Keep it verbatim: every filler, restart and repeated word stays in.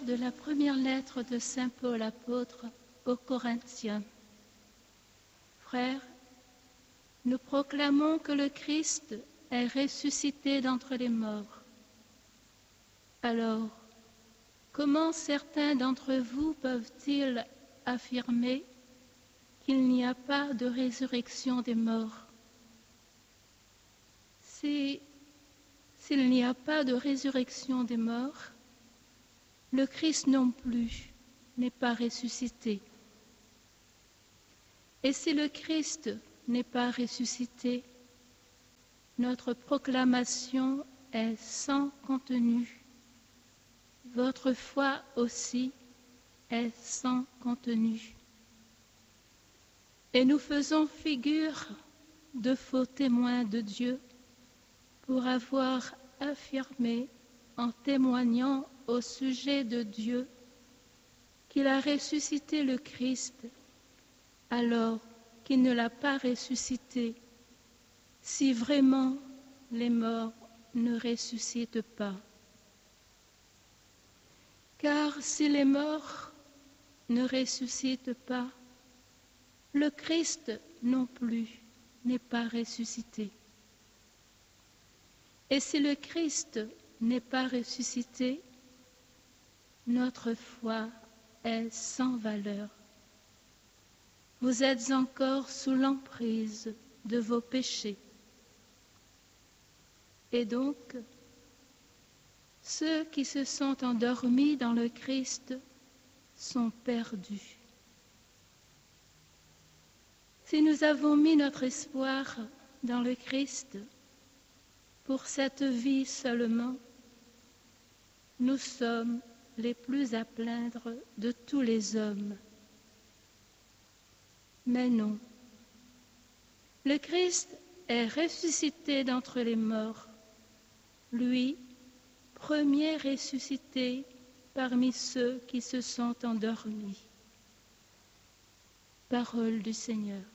De la première lettre de saint Paul apôtre aux Corinthiens. Frères, nous proclamons que le Christ est ressuscité d'entre les morts. Alors, comment certains d'entre vous peuvent-ils affirmer qu'il n'y a pas de résurrection des morts? Si, s'il n'y a pas de résurrection des morts, le Christ non plus n'est pas ressuscité. Et si le Christ n'est pas ressuscité, notre proclamation est sans contenu. Votre foi aussi est sans contenu. Et nous faisons figure de faux témoins de Dieu pour avoir affirmé en témoignant au sujet de Dieu qu'il a ressuscité le Christ alors qu'il ne l'a pas ressuscité, si vraiment les morts ne ressuscitent pas. Car si les morts ne ressuscitent pas, le Christ non plus n'est pas ressuscité. Et si le Christ n'est pas ressuscité, notre foi est sans valeur. Vous êtes encore sous l'emprise de vos péchés. Et donc, ceux qui se sont endormis dans le Christ sont perdus. Si nous avons mis notre espoir dans le Christ pour cette vie seulement, nous sommes les plus à plaindre de tous les hommes. Mais non, le Christ est ressuscité d'entre les morts, lui, premier ressuscité parmi ceux qui se sont endormis. Parole du Seigneur.